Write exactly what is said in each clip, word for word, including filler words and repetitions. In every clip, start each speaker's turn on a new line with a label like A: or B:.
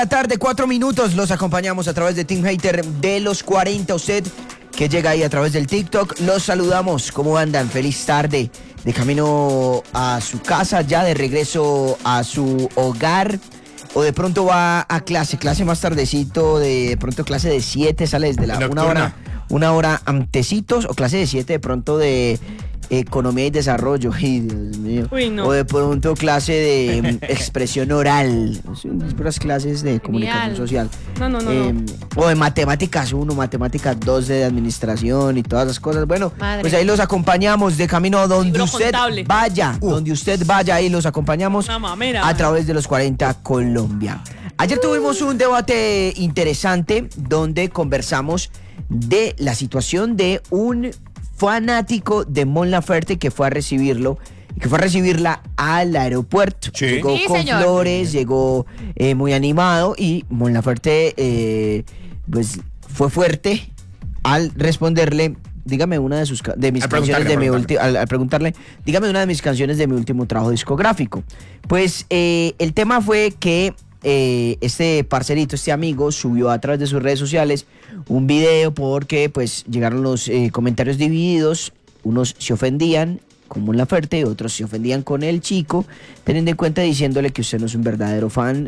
A: La tarde, cuatro minutos, los acompañamos a través de Team Hater de los cuarenta. Usted que llega ahí a través del TikTok, los saludamos. ¿Cómo andan? Feliz tarde. De camino a su casa, ya de regreso a su hogar. O de pronto va a clase, clase más tardecito, de, de pronto clase de siete, sale desde la una hora, una hora antecitos, o clase de siete de pronto de economía y desarrollo. Ay, Dios mío.
B: Uy, no.
A: O de pronto clase de expresión oral, las clases de comunicación social.
B: No, no, no,
A: eh,
B: no.
A: O de matemáticas uno, matemáticas dos de administración y todas las cosas. Bueno,
C: Madre.
A: pues ahí los acompañamos de camino a donde
B: Libro
A: usted
B: contable.
A: vaya,
D: Uh.
A: donde usted vaya, ahí los acompañamos
B: Una mamera.
A: a través de los cuarenta Colombia. Ayer tuvimos un debate interesante donde conversamos de la situación de un fanático de Mon Laferte que fue a recibirlo, que fue a recibirla al aeropuerto.
D: Sí.
A: Llegó
C: Sí,
A: con
C: señor.
A: flores, llegó eh, muy animado y Mon Laferte eh, pues fue fuerte al responderle. Dígame una de sus ca- de mis
D: Al
A: canciones de mi
D: preguntarle,
A: último al, al preguntarle, dígame una de mis canciones de mi último trabajo discográfico. Pues eh, el tema fue que eh, este parcerito, este amigo, subió a través de sus redes sociales un video porque pues llegaron los eh, comentarios divididos. Unos se ofendían con Mon Laferte y otros se ofendían con el chico, teniendo en cuenta diciéndole que usted no es un verdadero fan.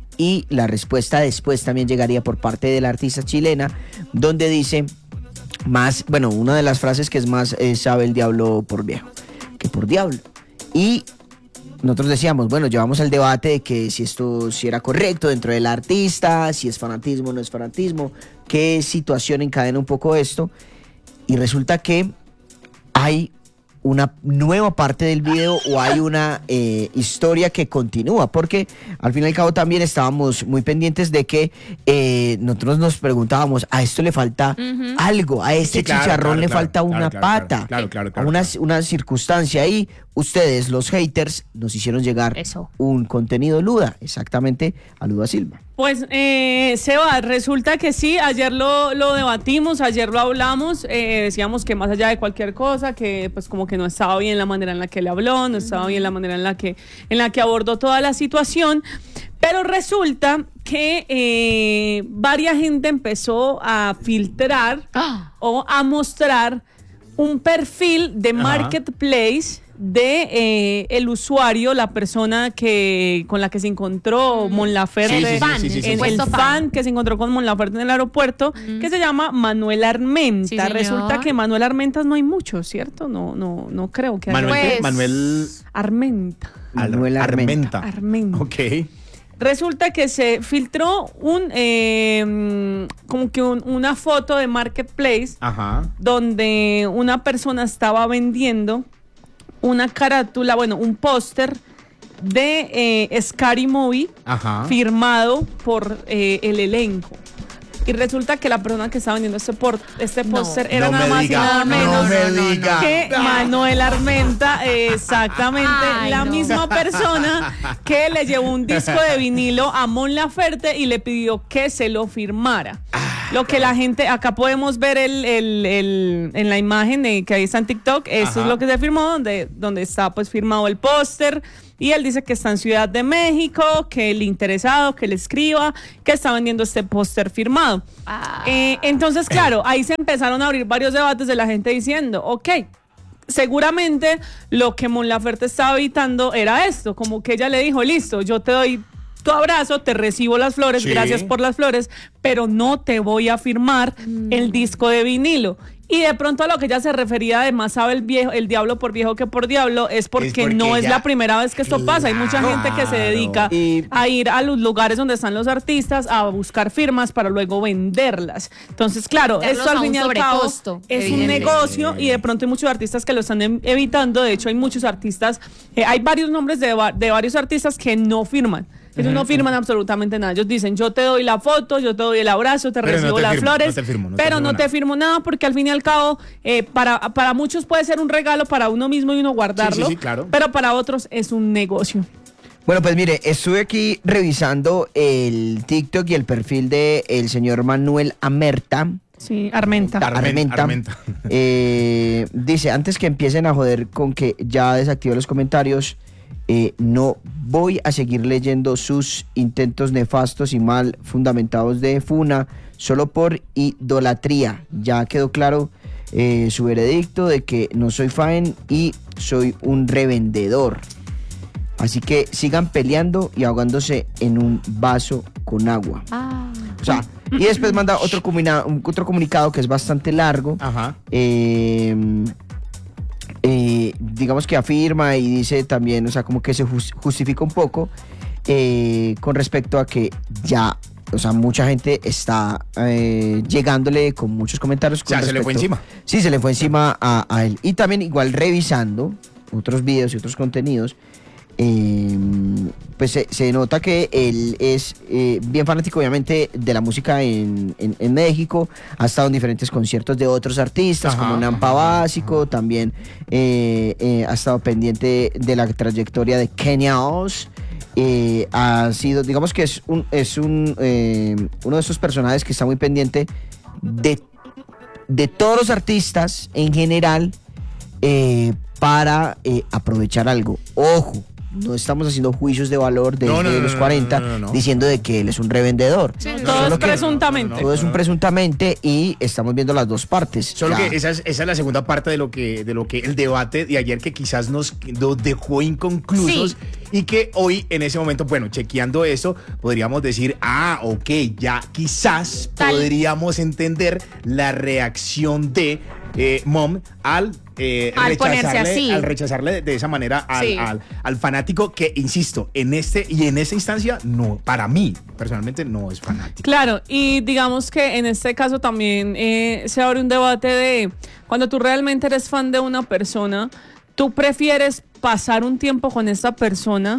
A: Y la respuesta después también llegaría por parte de la artista chilena, donde dice más, bueno, una de las frases que es más eh, sabe el diablo por viejo que por diablo. Y nosotros decíamos, bueno, llevamos el debate de que si esto si era correcto dentro del artista, si es fanatismo o no es fanatismo, qué situación encadena un poco esto. Y resulta que hay una nueva parte del video o hay una eh, historia que continúa, porque al fin y al cabo también estábamos muy pendientes de que eh, nosotros nos preguntábamos, a esto le falta
C: Ujú.
A: algo, a este
D: Sí, claro,
A: chicharrón
D: claro,
A: le
D: claro,
A: falta
D: claro,
A: una
D: claro,
A: pata,
D: claro, claro, claro, claro,
A: una,
D: claro.
A: una circunstancia, y ustedes, los haters, nos hicieron llegar
C: Eso.
A: un contenido Luda, exactamente a Luda Silva.
B: Pues, eh, Seba, resulta que sí, ayer lo, lo debatimos, ayer lo hablamos, eh, decíamos que más allá de cualquier cosa, que pues como que no estaba bien la manera en la que le habló, no estaba bien la manera en la que, en la que abordó toda la situación, pero resulta que eh, varias gente empezó a filtrar
C: Ah.
B: o a mostrar un perfil de
D: Ajá.
B: marketplace de eh, el usuario, la persona que con la que se encontró Mon Laferte,
D: Sí, sí, sí,
C: fan,
D: sí, sí,
C: el
D: sí,
B: el,
D: sí.
B: el
C: supuesto
B: fan.
C: fan.
B: que se encontró con Mon Laferte en el aeropuerto, que se llama Manuel Armenta.
C: Sí, señor.
B: Resulta que Manuel Armentas no hay mucho, ¿cierto? No, no, no creo que haya.
D: Manuel, ¿qué?
C: Pues-
D: Manuel
B: Armenta.
D: Al-
A: Manuel Armenta.
B: Armenta.
D: Ok.
B: Resulta que se filtró un eh, como que un- una foto de marketplace
D: Ajá.
B: donde una persona estaba vendiendo una carátula, bueno, un póster de eh, Scary Movie
D: Ajá.
B: firmado por eh, el elenco. Y resulta que la persona que estaba vendiendo este, por, este
C: No.
B: póster era
D: No
B: nada
D: me
B: más
D: diga,
B: y nada
D: no
B: menos
D: me diga.
B: que Manuel Armenta, eh, exactamente,
C: Ay,
B: la
C: no.
B: misma persona que le llevó un disco de vinilo a Mon Laferte y le pidió que se lo firmara. Lo que la gente, acá podemos ver el, el- el- en la imagen de, que ahí está en TikTok, eso
D: Ajá.
B: es lo que se firmó, donde, donde está pues firmado el póster. Y él dice que está en Ciudad de México, que el interesado, que le escriba, que está vendiendo este póster firmado.
C: Ah.
B: Eh, entonces, claro, ahí se empezaron a abrir varios debates de la gente diciendo, ok, seguramente lo que Mon Laferte estaba evitando era esto, como que ella le dijo, listo, yo te doy tu abrazo, te recibo las flores,
D: Sí.
B: gracias por las flores, pero no te voy a firmar el disco de vinilo. Y de pronto a lo que ella se refería, además sabe el viejo, el diablo por viejo que por diablo, es porque,
D: Es porque
B: no es
D: ella-
B: la primera vez que esto pasa. Hay mucha gente que se
D: Claro.
B: dedica
A: Y-
B: a ir a los lugares donde están los artistas a buscar firmas para luego venderlas. Entonces, claro,
C: Darlos
B: esto al
C: a
B: fin
C: un
B: y al cabo
C: sobrecosto,
B: es un
C: evidente.
B: negocio y de pronto hay muchos artistas que lo están em- evitando. De hecho, hay muchos artistas, eh, hay varios nombres de, va- de varios artistas que no firman. Ellos no firman absolutamente nada. Ellos dicen, yo te doy la foto, yo te doy el abrazo, te
D: Pero no
B: recibo
D: te
B: las
D: firmo,
B: flores,
D: no te firmo, no te
B: pero
D: firmo
B: no te
D: nada.
B: firmo nada porque al fin y al cabo, eh, para, para muchos puede ser un regalo para uno mismo y uno guardarlo,
D: Sí, sí, sí, claro.
B: pero para otros es un negocio.
A: Bueno, pues mire, estuve aquí revisando el TikTok y el perfil de el señor Manuel Amerta.
B: Sí, Armenta.
D: Armen-
A: Armenta.
D: Armenta.
A: Eh, dice, antes que empiecen a joder con que ya desactivé los comentarios, Eh, no voy a seguir leyendo sus intentos nefastos y mal fundamentados de funa solo por idolatría. Ya quedó claro eh, su veredicto de que no soy fan y soy un revendedor. Así que sigan peleando y ahogándose en un vaso con agua.
C: Ah.
A: O sea, y después manda otro, comuna, otro comunicado que es bastante largo.
D: Ajá.
A: Eh, eh, digamos que afirma y dice también, o sea, como que se jus- justifica un poco eh, con respecto a que ya, o sea, mucha gente está eh, llegándole con muchos comentarios.
D: O sea,
A: con
D: se le fue
A: respecto-
D: encima.
A: Sí, se le fue encima a, a él. Y también igual revisando otros videos y otros contenidos, eh, pues se, se nota que él es eh, bien fanático obviamente de la música en, en, en México, ha estado en diferentes conciertos de otros artistas,
D: Ajá,
A: como Nampa
D: ajá,
A: Básico,
D: ajá.
A: también eh, eh, ha estado pendiente de la trayectoria de Kenya Oz. Eh, ha sido, digamos que es un, es un eh, uno de esos personajes que está muy pendiente de, de todos los artistas en general, eh, para eh, aprovechar algo. Ojo, no estamos haciendo juicios de valor desde
D: No, no, no,
A: los
D: no,
A: cuarenta
D: no, no, no, no.
A: diciendo de que él es un revendedor.
B: Sí,
C: No,
B: todo
A: solo
B: es
A: que-
B: presuntamente.
A: Todo es un presuntamente y estamos viendo las dos partes.
D: Solo
A: Ya.
D: que esa es, esa es la segunda parte de lo que de lo que el debate de ayer que quizás nos, nos dejó inconclusos y que hoy en ese momento, bueno, chequeando eso, podríamos decir, ah, ok, ya quizás
C: Tal-
D: podríamos entender la reacción de eh, Mom al, eh,
C: Al ponerse
D: rechazarle,
C: así.
D: al rechazarle de, de esa manera al,
C: Sí.
D: al, al fanático que, insisto, en este y en esta instancia, no, para mí, personalmente, no es fanático.
B: Claro, y digamos que en este caso también eh, se abre un debate de cuando tú realmente eres fan de una persona, tú prefieres pasar un tiempo con esta persona,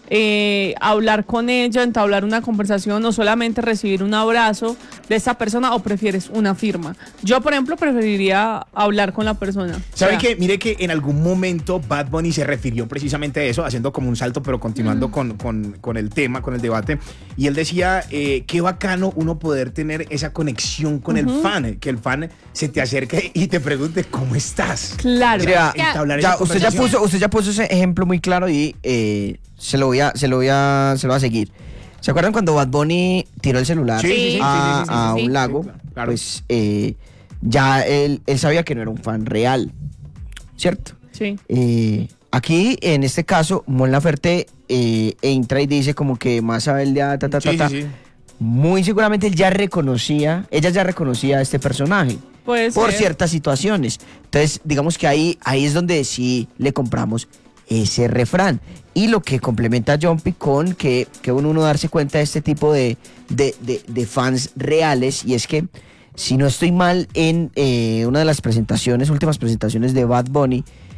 B: eh, hablar con ella, entablar una conversación o solamente recibir un abrazo de esta persona, o prefieres una firma. Yo, por ejemplo, preferiría hablar con la persona.
D: ¿Saben
B: O sea,
D: qué? Mire que en algún momento Bad Bunny se refirió precisamente a eso, haciendo como un salto, pero continuando con, con, con el tema, con el debate. Y él decía, eh, qué bacano uno poder tener esa conexión con el fan, que el fan se te acerque y te pregunte, ¿cómo estás?
B: Claro.
A: Mire, ah,
C: Ya-
D: Entablar
A: ya,
D: esa
A: usted ya
D: conversación.
A: puso, usted ya puso ese ejemplo muy claro y eh, se lo voy a, se lo voy a, se lo voy a seguir. ¿Se acuerdan cuando Bad Bunny tiró el celular
D: Sí, sí, sí,
A: a,
D: sí, sí, sí,
A: a
C: sí, sí.
A: un lago?
D: Sí, claro.
A: Pues eh, ya él, él sabía que no era un fan real, ¿cierto?
B: Sí.
A: Eh, aquí, en este caso, Mon Laferte eh, entra y dice como que más sabe el de ta, ta, ta,
D: Sí,
A: ta.
D: sí, sí.
A: Muy seguramente él ya reconocía, ella ya reconocía a este personaje
B: Puede
A: por
B: ser.
A: ciertas situaciones. Entonces, digamos que ahí, ahí es donde sí le compramos ese refrán. Y lo que complementa a Jumpy con que, que uno, uno darse cuenta de este tipo de, de, de- de fans reales, y es que, si no estoy mal, en eh, una de las presentaciones, últimas presentaciones de Bad Bunny,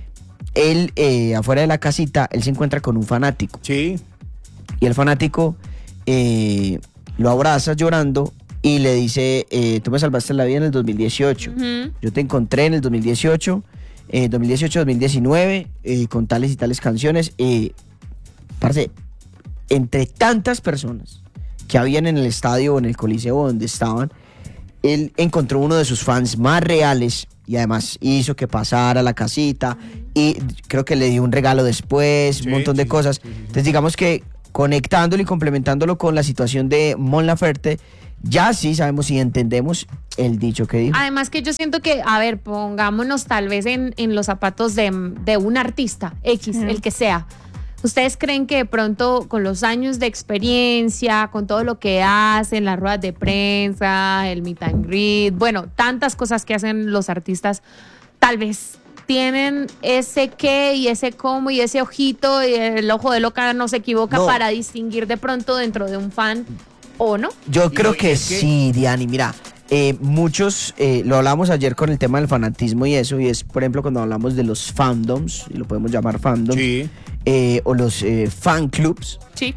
A: él, eh, afuera de la casita, él se encuentra con un fanático.
D: Sí.
A: Y el fanático eh, lo abraza llorando y le dice, eh, tú me salvaste la vida en el dos mil dieciocho.
C: Ujú.
A: Yo te encontré en el dos mil dieciocho, eh, dos mil dieciocho, dos mil diecinueve, eh, con tales y tales canciones. Eh, parce, entre tantas personas que habían en el estadio o en el coliseo donde estaban, él encontró uno de sus fans más reales y además hizo que pasara a la casita y creo que le dio un regalo después,
D: Sí,
A: un montón de
D: sí,
A: cosas.
D: sí, sí, sí.
A: Entonces digamos que conectándolo y complementándolo con la situación de Mon Laferte, ya sí sabemos y entendemos el dicho que dijo.
C: Además que yo siento que, a ver, pongámonos tal vez en, en los zapatos de, de un artista X,
B: Ujú.
C: el que sea. ¿Ustedes creen que de pronto con los años de experiencia, con todo lo que hacen, las ruedas de prensa, el meet and greet, bueno, tantas cosas que hacen los artistas, tal vez tienen ese qué y ese cómo y ese ojito y el ojo de loca no se equivoca
A: No.
C: para distinguir de pronto dentro de un fan o no?
A: Yo
D: Y
A: creo
D: no,
A: que
D: es que-
A: sí, Diani. Mira, eh, muchos, eh, lo hablamos ayer con el tema del fanatismo y eso, y es, por ejemplo, cuando hablamos de los fandoms, y lo podemos llamar fandoms,
D: Sí.
A: eh, o los eh, fan clubs,
C: Sí.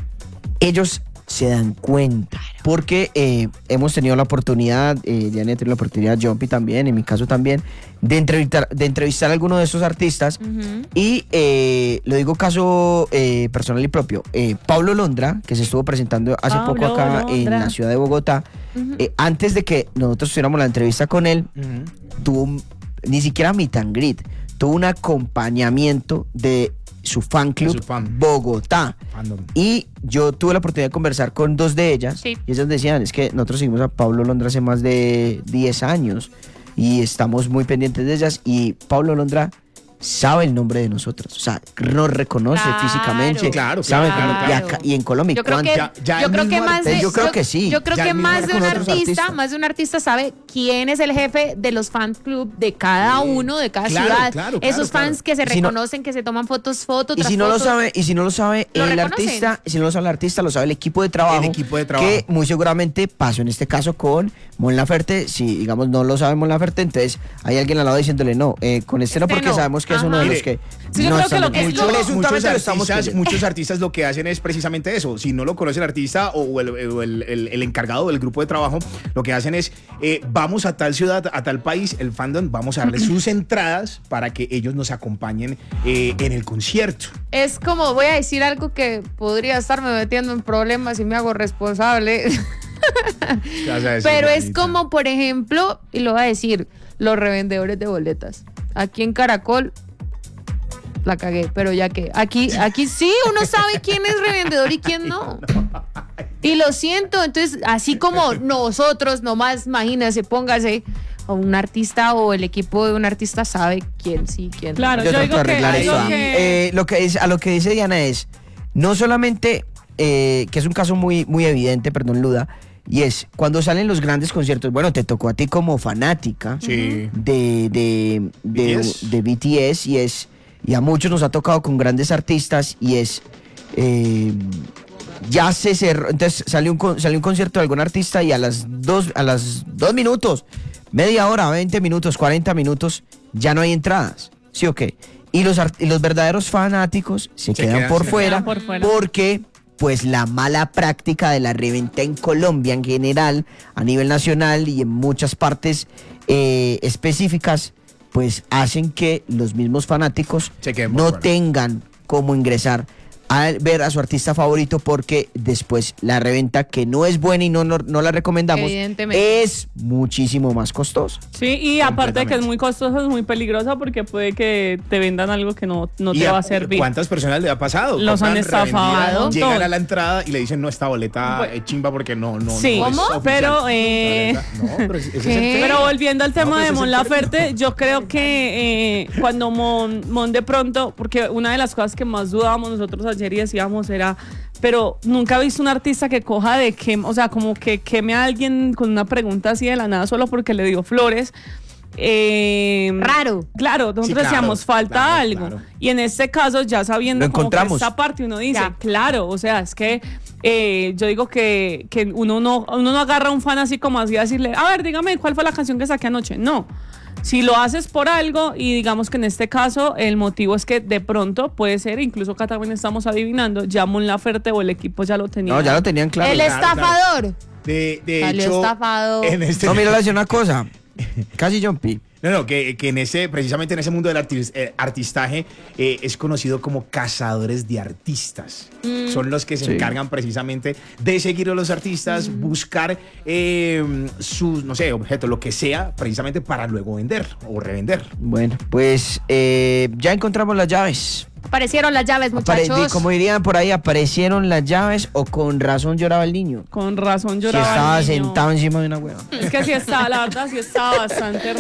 A: ellos se dan cuenta. Porque eh, hemos tenido la oportunidad, eh, Diani ha tenido la oportunidad, Jumpy también, en mi caso también, de entrevistar, de entrevistar a alguno de esos artistas.
C: Ujú.
A: Y eh, lo digo caso eh, personal y propio. Eh, Pablo Londra, que se estuvo presentando hace
B: Pablo
A: poco acá en
B: Londra.
A: la ciudad de Bogotá,
C: Ujú.
A: eh, antes de que nosotros tuviéramos la entrevista con él,
D: Ujú.
A: tuvo un- ni siquiera meet and greet, tuvo un acompañamiento de su fan club
D: su fan.
A: Bogotá.
D: Fandom.
A: Y yo tuve la oportunidad de conversar con dos de ellas.
C: Sí.
A: Y ellas decían, es que nosotros seguimos a Pablo Londra hace más de diez años y estamos muy pendientes de ellas. Y Pablo Londra sabe el nombre de nosotros, o sea, nos reconoce
C: Claro.
A: físicamente,
D: Claro,
A: sabe
D: claro,
A: que- y,
C: claro.
A: acá- y en Colombia.
C: Yo creo que,
A: ¿cuánta-
D: Ya- ya
C: yo
D: el
C: creo que
D: mismo
C: más de,
A: artista- yo creo que sí.
C: Yo creo
D: Ya
C: que
D: el mismo
C: más de un
A: con otros
C: artista,
A: artistas.
C: más de un artista sabe quién es el jefe de los fan club de cada uno, de cada
D: Claro,
C: ciudad.
D: claro,
C: Esos
D: claro,
C: fans
D: claro.
C: que se
A: Y si no-
C: reconocen, que se toman fotos, fotos,
A: Y
C: tras
A: si no lo
C: fotos.
A: sabe, y si no lo sabe
C: Lo
A: el
C: reconocen.
A: artista, y si no lo sabe el artista, lo sabe el equipo de trabajo.
D: El equipo de trabajo.
A: Que muy seguramente pasó en este caso con Mon Laferte. Si digamos no lo sabe Mon Laferte, entonces hay alguien al lado diciéndole no, eh, con este, no,
C: Este
A: porque
C: no.
A: sabemos que es uno de
C: Ajá.
A: los que.
B: Sí, yo
A: no
B: creo
A: están
B: que lo que-
A: muy-
B: es
D: Muchos,
B: como-
A: presuntamente
D: muchos
A: lo estamos
D: artistas,
A: creyendo.
D: muchos artistas lo que hacen es precisamente eso. Si no lo conoce el artista o el, o el- el- el encargado del grupo de trabajo, lo que hacen es, eh, vamos a tal ciudad, a tal país, el fandom, vamos a darle sus entradas para que ellos nos acompañen eh, en el concierto.
C: Es como, voy a decir algo que podría estarme metiendo en problemas y me hago responsable.
D: ¿Qué vas a decir,
C: Pero es
D: Juanita?
C: como, por ejemplo, y lo voy a decir, los revendedores de boletas. Aquí en Caracol la cagué, pero ya que aquí, aquí sí, uno sabe quién es revendedor y quién no. Y lo siento, entonces, así como nosotros, nomás imagínese, póngase, o un artista o el equipo de un artista sabe quién sí, quién no.
B: Claro,
A: Yo
B: yo
A: trato
B: digo
A: de
B: que,
A: arreglar
B: digo
A: eso.
B: que-
A: Eh, lo que es, a lo que dice Diana es, no solamente, eh, que es un caso muy, muy evidente, perdón, Luda, y es cuando salen los grandes conciertos, bueno, te tocó a ti como fanática
D: Sí.
A: de, de, de,
D: B T S.
A: de B T S, y es, y a muchos nos ha tocado con grandes artistas, y es, eh, ya se cerró, entonces salió un, con- salió un concierto de algún artista y a las dos, a las dos minutos, media hora, veinte minutos, cuarenta minutos, ya no hay entradas, ¿sí o qué? Y los, art- y los verdaderos fanáticos se,
D: Se
A: quedan,
D: quedan-
A: por,
D: se
A: fuera
B: quedan por fuera.
A: porque pues la mala práctica de la reventa en Colombia en general, a nivel nacional y en muchas partes eh, específicas, pues hacen que los mismos fanáticos
D: Se queden por
A: no
D: fuera.
A: tengan cómo ingresar a ver a su artista favorito, porque después la reventa, que no es buena y no, no, no la recomendamos,
C: Evidentemente.
A: es muchísimo más costosa.
B: Sí, y aparte de que es
D: Completamente.
B: muy costoso, es muy peligroso porque puede que te vendan algo que no, no
D: ¿Y
B: te
D: a-
B: va a servir.
D: ¿Cuántas personas le ha pasado?
B: Los han
D: Compran
B: estafado,
D: revendida, Llegan
B: todo.
D: a la entrada y le dicen, no, esta boleta
B: Pues-
D: es chimba porque no, no,
B: Sí,
D: no es
C: ¿Cómo?
D: oficial".
B: Pero, eh,
D: No, pero ese es el
C: ¿Qué?
D: tema.
B: Pero volviendo al tema
D: No, pues
B: de
D: ese
B: Mon
D: es el
B: Laferte,
D: término.
B: yo creo que eh, cuando Mon, Mon de pronto, porque una de las cosas que más dudábamos nosotros ayer y decíamos era, pero nunca he visto un artista que coja de que, o sea, como que queme a alguien con una pregunta así de la nada solo porque le dio flores. Eh,
C: Raro.
B: Claro, nosotros
D: Sí, claro,
B: decíamos, falta
D: claro,
B: algo.
D: claro.
B: Y en este caso, ya sabiendo
A: Lo
B: como que
A: encontramos.
B: esta parte, uno dice,
C: Ya.
B: claro, o sea, es que eh, yo digo que, que uno, no, uno no agarra a un fan así como así a decirle, a ver, dígame, ¿cuál fue la canción que saqué anoche? No. Si lo haces por algo, y digamos que en este caso el motivo es que de pronto puede ser, incluso acá también estamos adivinando, ya Mon Laferte o el equipo ya lo tenía.
A: No, ya lo tenían claro.
C: el
D: claro,
C: estafador.
D: De, de
C: Salió
D: hecho,
C: estafado.
D: en este
A: No, mira, le voy a decir una cosa. Casi jumpy.
D: No, no, que, que en ese, precisamente en ese mundo del artis- eh, artistaje eh, es conocido como cazadores de artistas. Son los que se
A: Sí.
D: encargan precisamente de seguir a los artistas, buscar eh, sus, no sé, objetos, lo que sea, precisamente para luego vender o revender.
A: Bueno, pues eh, ya encontramos las llaves.
C: Aparecieron las llaves,
A: Apare-
C: muchachos.
A: di- como dirían por ahí, aparecieron las llaves, o con razón lloraba el niño.
B: Con razón
A: Si
B: lloraba.
A: estaba
B: el niño.
A: sentado encima de una hueva.
B: Es que sí estaba, la verdad, sí estaba bastante